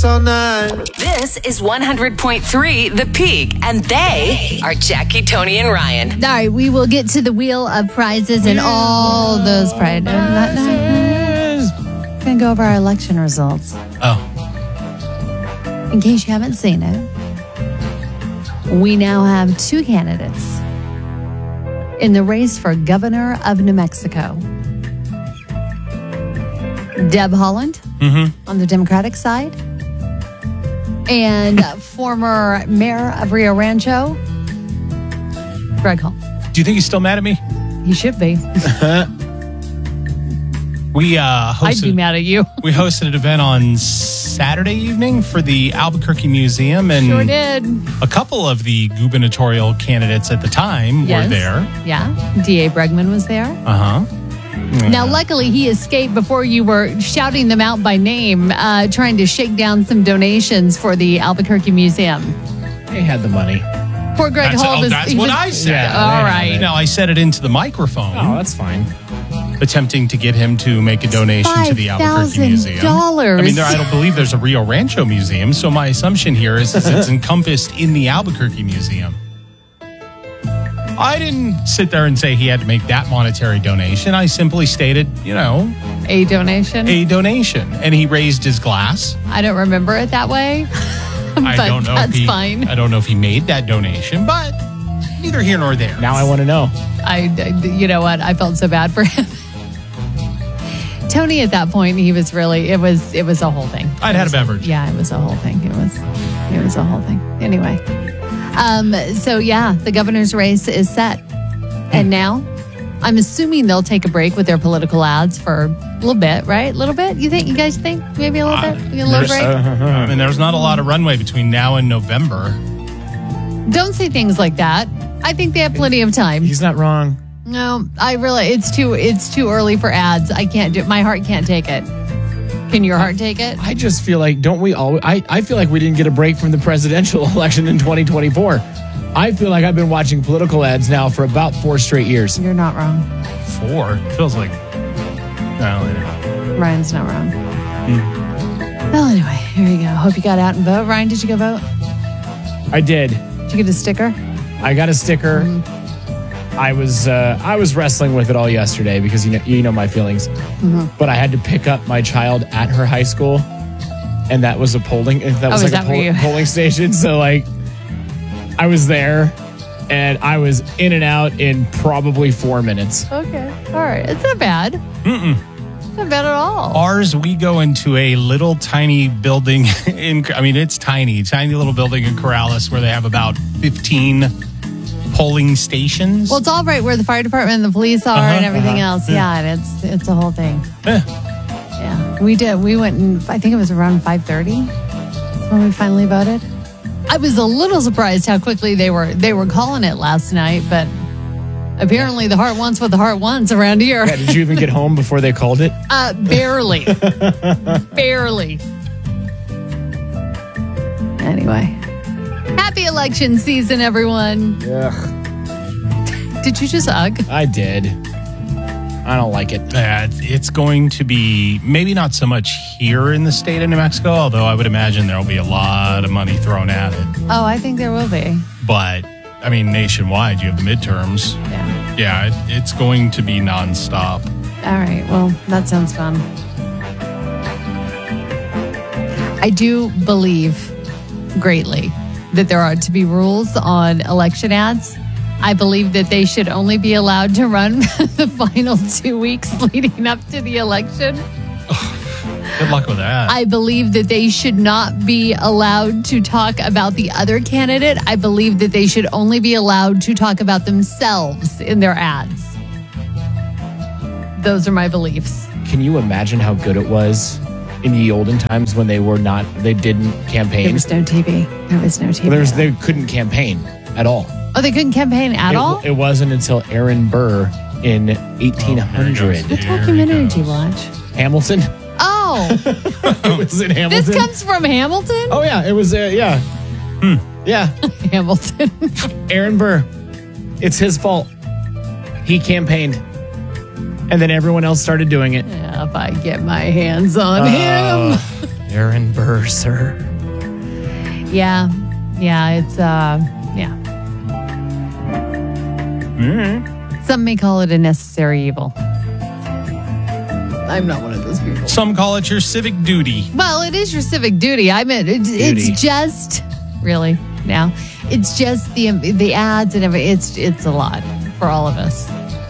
us all night. This is 100.3 The Peak, and they are Jackie, Tony, and Ryan. All right, we will get to the wheel of prizes and all those prizes. Going to go over our election results. Oh. In case you haven't seen it, we now have two candidates in the race for governor of New Mexico. Deb Haaland on the Democratic side, and former mayor of Rio Rancho, Greg Hall. Do you think he's still mad at me? He should be. I'd be mad at you. We hosted an event on Saturday evening for the Albuquerque Museum, and Sure did. a couple of the gubernatorial candidates at the time were there. Yeah. D.A. Bregman was there. Uh-huh. Now, luckily, he escaped before you were shouting them out by name, trying to shake down some donations for the Albuquerque Museum. They had the money. Poor Greg Hall was... That's what I said. Yeah, all right. Now, I said it into the microphone. Oh, that's fine. Attempting to get him to make a donation to the Albuquerque Museum. $5,000. I mean, I don't believe there's a Rio Rancho Museum, so my assumption here is it's encompassed in the Albuquerque Museum. I didn't sit there and say he had to make that monetary donation. I simply stated, A donation? a donation. And he raised his glass. I don't remember it that way. I But don't know that's if he, fine. I don't know if he made that donation, but neither here nor there. Now I want to know. You know what? I felt so bad for him. Tony, at that point, he was really, it was a whole thing. I'd had a beverage. Yeah, it was a whole thing. It was a whole thing. Anyway. So yeah, the governor's race is set. And now, I'm assuming they'll take a break with their political ads for a little bit, right? A little bit? You guys think? Maybe a little bit? A little break? I mean, there's not a lot of runway between now and November. Don't say things like that. I think they have plenty of time. He's not wrong. No, it's too early for ads. I can't do it. My heart can't take it. Can your heart take it? I just feel like, don't we all? I feel like we didn't get a break from the presidential election in 2024. I feel like I've been watching political ads now for about 4 straight years. You're not wrong. 4? Feels like... Well, Ryan's not wrong. Well, anyway, here you go. Hope you got out and vote. Ryan, did you go vote? I did. Did you get a sticker? I got a sticker. I was wrestling with it all yesterday because you know my feelings. But I had to pick up my child at her high school, and that was a polling. That was like a polling station. So I was there, and I was in and out in probably 4 minutes. Okay, all right. It's not bad. It's not bad at all. Ours, we go into a little tiny building it's tiny little building in Corrales where they have about 15 polling stations. Well, it's all right where the fire department and the police are and everything else. Yeah, and it's a whole thing. Yeah, we did. We went, and I think it was around 5:30 when we finally voted. I was a little surprised how quickly they were calling it last night, but apparently the heart wants what the heart wants around here. Yeah, did you even get home before they called it? Barely. Barely. Anyway. Happy election season, everyone. Ugh. Did you just ugh? I did. I don't like it. It's going to be maybe not so much here in the state of New Mexico, although I would imagine there'll be a lot of money thrown at it. Oh, I think there will be. But, I mean, nationwide, you have the midterms. Yeah. Yeah, it's going to be nonstop. All right. Well, that sounds fun. I do believe greatly that there are to be rules on election ads. I believe that they should only be allowed to run the final 2 weeks leading up to the election. Good luck with that. I believe that they should not be allowed to talk about the other candidate. I believe that they should only be allowed to talk about themselves in their ads. Those are my beliefs. Can you imagine how good it was in the olden times when they didn't campaign? There was no TV. They couldn't campaign at all. Oh, they couldn't campaign at all? It wasn't until Aaron Burr in 1800. What documentary did you watch? Hamilton. Oh. It was in Hamilton. This comes from Hamilton? Oh, yeah. It was, yeah. Yeah. Hamilton. Aaron Burr. It's his fault. He campaigned. And then everyone else started doing it. Yeah, if I get my hands on him. Aaron Burr, sir. Yeah. Yeah, it's, yeah. Some may call it a necessary evil. I'm not one of those people. Some call it your civic duty. Well, it is your civic duty. I mean, it's just really now. It's just the ads and everything. It's a lot for all of us.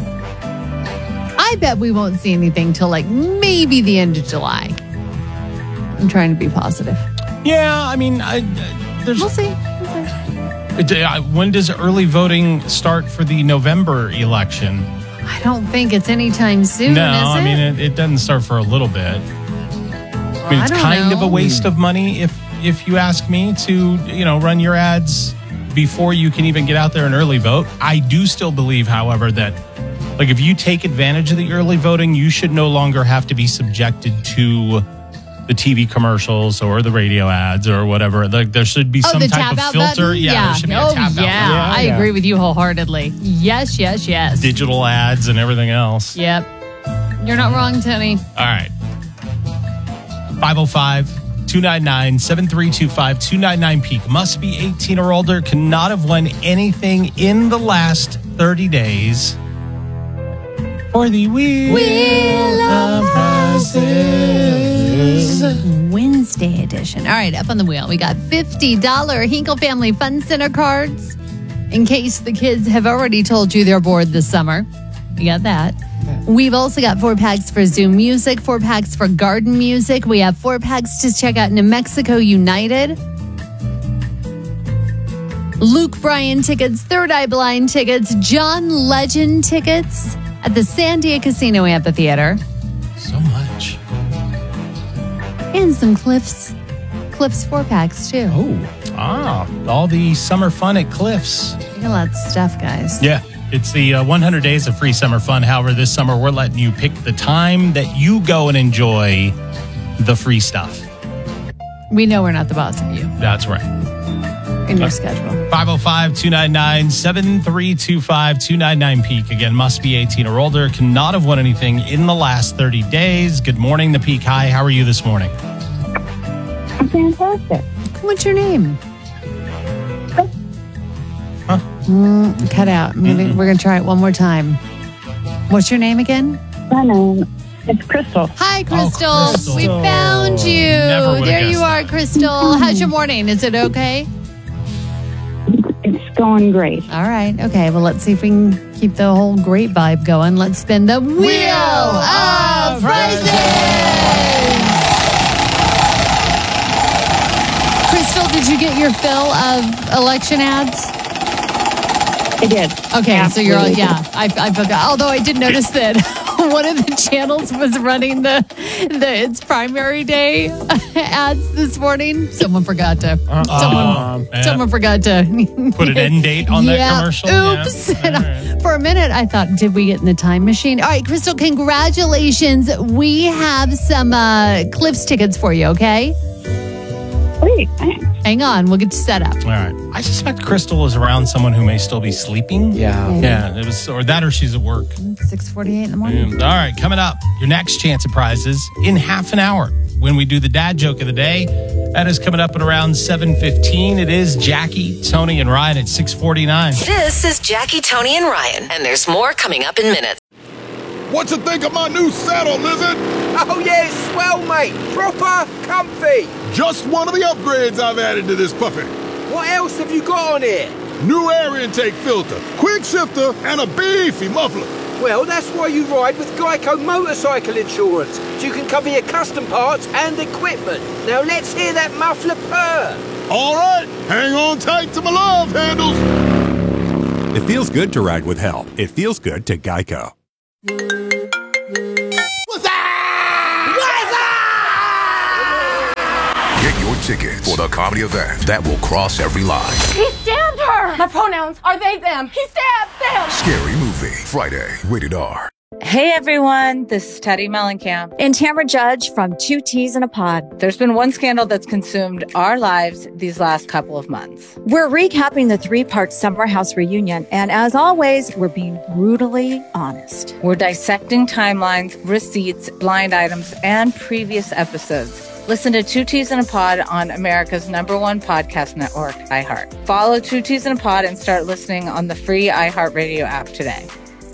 I bet we won't see anything till like maybe the end of July. I'm trying to be positive. Yeah, I mean, We'll see. When does early voting start for the November election? I don't think it's anytime soon. No, is it? I mean it doesn't start for a little bit. I mean, it's I don't kind of know. a waste of money if you ask me to, run your ads before you can even get out there and early vote. I do still believe, however, that like if you take advantage of the early voting, you should no longer have to be subjected to the TV commercials or the radio ads or whatever. Like there should be some the type tap of out filter. button? Yeah, there should be a tap out button. I agree with you wholeheartedly. Yes. Digital ads and everything else. Yep. You're not wrong, Tony. All right. 505-299-7325, 299-PEAK. Must be 18 or older. Cannot have won anything in the last 30 days. For the Wheel of Prizes. Wednesday edition. All right, up on the wheel. We got $50 Hinkle Family Fun Center cards. In case the kids have already told you they're bored this summer. You got that. We've also got 4 packs for Zoom Music, 4 packs for Garden Music. We have 4 packs to check out New Mexico United. Luke Bryan tickets, Third Eye Blind tickets, John Legend tickets at the Sandia Casino Amphitheater. So much. And some Cliffs 4 packs too. All the summer fun at Cliffs. You got a lot of stuff, guys. Yeah. It's the 100 days of free summer fun. However, this summer, we're letting you pick the time that you go and enjoy the free stuff. We know we're not the boss of you That's right. in your schedule. 505-299-7325, 299-PEAK. Again, must be 18 or older. Cannot have won anything in the last 30 days. Good morning, the Peak. Hi, how are you this morning? Fantastic. What's your name? Huh? Cut out. We're going to try it one more time. What's your name again? My name is Crystal. Hi, Crystal. Crystal. We found you. Never would've There you guessed are, that. Crystal. How's your morning? Is it okay? It's going great. All right. Okay. Well, let's see if we can keep the whole great vibe going. Let's spin the Wheel of Prizes. Crystal, did you get your fill of election ads? I did. Okay, so you're all, Absolutely. yeah. I forgot. Although I did notice that one of the channels was running its primary day ads this morning. Someone forgot to. Someone forgot to Put an end date on that commercial. Oops. Yeah. And All right. for a minute, I thought, did we get in the time machine? All right, Crystal, congratulations. We have some Cliffs tickets for you. Okay, Great. Thanks. hang on. We'll get you set up. All right. I suspect Crystal is around someone who may still be sleeping. Yeah. Yeah, it was, or she's at work. 6:48 in the morning. All right, coming up, your next chance at prizes in half an hour when we do the dad joke of the day. That is coming up at around 7:15. It is Jackie, Tony, and Ryan at 6:49. This is Jackie, Tony, and Ryan, and there's more coming up in minutes. What you think of my new saddle, Lizard? Oh yeah, it's swell, mate. Proper comfy. Just one of the upgrades I've added to this puppy. What else have you got on here? New air intake filter, quick shifter, and a beefy muffler. Well, that's why you ride with Geico Motorcycle Insurance, so you can cover your custom parts and equipment. Now let's hear that muffler purr. All right, hang on tight to my love handles. It feels good to ride with help. It feels good to Geico. Get your ticket for the comedy event that will cross every line. He stabbed her! My pronouns are they, them. He stabbed them! Scary Movie, Friday, rated R. Hey everyone, this is Teddy Mellencamp And Tamara Judge from Two Teas in a Pod. There's been one scandal that's consumed our lives these last couple of months. We're recapping the 3-part Summer House reunion, and as always, we're being brutally honest. We're dissecting timelines, receipts, blind items, and previous episodes. Listen to Two Teas in a Pod on America's #1 podcast network, iHeart. Follow Two Teas in a Pod and start listening on the free iHeartRadio app today.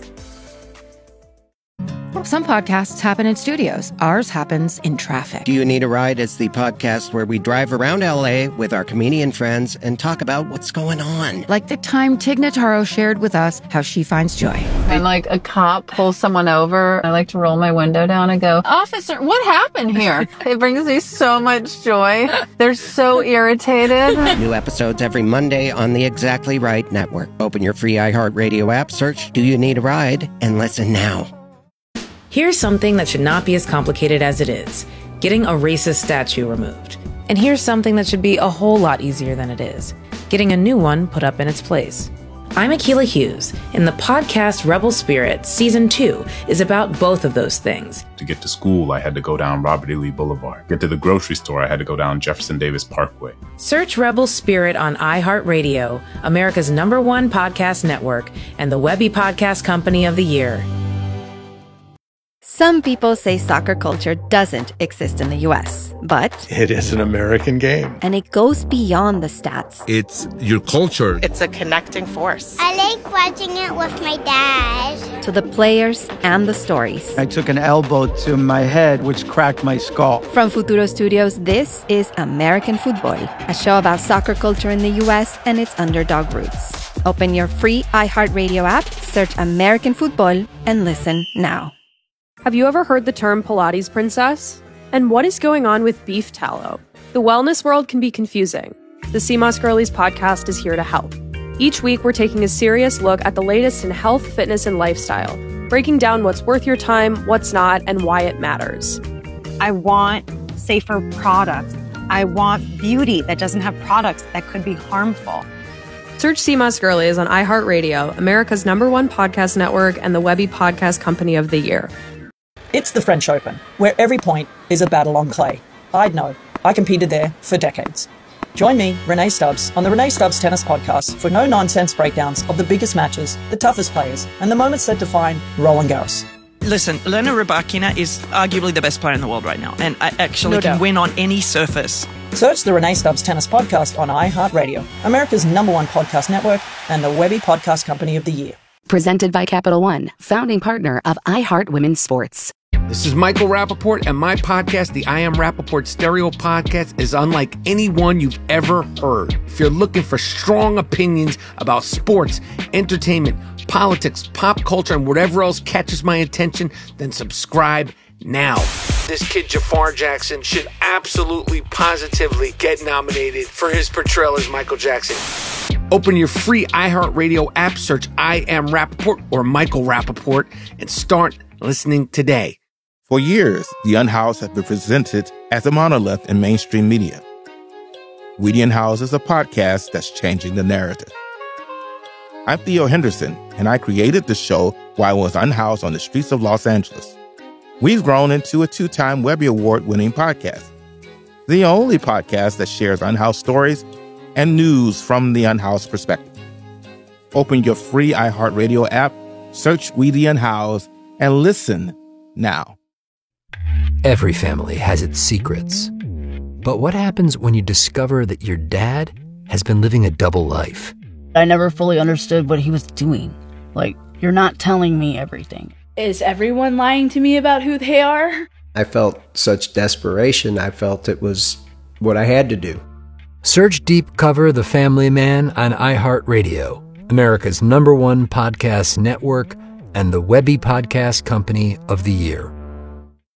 Some podcasts happen in studios. Ours happens in traffic. Do You Need a Ride is the podcast where we drive around LA with our comedian friends and talk about what's going on. Like the time Tig Notaro shared with us how she finds joy. When like a cop pulls someone over, I like to roll my window down and go, "Officer, what happened here?" It brings me so much joy. They're so irritated. New episodes every Monday on the Exactly Right Network. Open your free iHeartRadio app, search Do You Need a Ride, and listen now. Here's something that should not be as complicated as it is: getting a racist statue removed. And here's something that should be a whole lot easier than it is: getting a new one put up in its place. I'm Akilah Hughes, and the podcast Rebel Spirit Season 2 is about both of those things. To get to school, I had to go down Robert E. Lee Boulevard. Get to the grocery store, I had to go down Jefferson Davis Parkway. Search Rebel Spirit on iHeartRadio, America's #1 podcast network, and the Webby Podcast Company of the Year. Some people say soccer culture doesn't exist in the U.S., but it is an American game. And it goes beyond the stats. It's your culture. It's a connecting force. I like watching it with my dad. To the players and the stories. I took an elbow to my head, which cracked my skull. From Futuro Studios, this is American Football, a show about soccer culture in the U.S. and its underdog roots. Open your free iHeartRadio app, search American Football, and listen now. Have you ever heard the term Pilates princess? And what is going on with beef tallow? The wellness world can be confusing. The CMOS Girlies podcast is here to help. Each week, we're taking a serious look at the latest in health, fitness, and lifestyle, breaking down what's worth your time, what's not, and why it matters. I want safer products. I want beauty that doesn't have products that could be harmful. Search CMOS Girlies on iHeartRadio, America's #1 podcast network, and the Webby Podcast Company of the Year. It's the French Open, where every point is a battle on clay. I'd know. I competed there for decades. Join me, Renee Stubbs, on the Renee Stubbs Tennis Podcast for no-nonsense breakdowns of the biggest matches, the toughest players, and the moments that define Roland Garros. Listen, Elena Rybakina is arguably the best player in the world right now, and I actually can win on any surface. Search the Renee Stubbs Tennis Podcast on iHeartRadio, America's #1 podcast network, and the Webby Podcast Company of the Year. Presented by Capital One, founding partner of iHeart Women's Sports. This is Michael Rappaport, and my podcast, the I Am Rappaport Stereo Podcast, is unlike anyone you've ever heard. If you're looking for strong opinions about sports, entertainment, politics, pop culture, and whatever else catches my attention, then subscribe now. This kid Jafar Jackson should absolutely, positively get nominated for his portrayal as Michael Jackson. Open your free iHeartRadio app, search I Am Rappaport or Michael Rappaport, and start listening today. For years, The Unhoused has been presented as a monolith in mainstream media. We The Unhoused is a podcast that's changing the narrative. I'm Theo Henderson, and I created the show while I was unhoused on the streets of Los Angeles. We've grown into a 2-time Webby Award-winning podcast, the only podcast that shares unhoused stories and news from the unhoused perspective. Open your free iHeartRadio app, search We The Unhoused, and listen now. Every family has its secrets. But what happens when you discover that your dad has been living a double life? I never fully understood what he was doing. Like, you're not telling me everything. Is everyone lying to me about who they are? I felt such desperation. I felt it was what I had to do. Search Deep Cover The Family Man on iHeartRadio, America's #1 podcast network, and the Webby Podcast Company of the Year.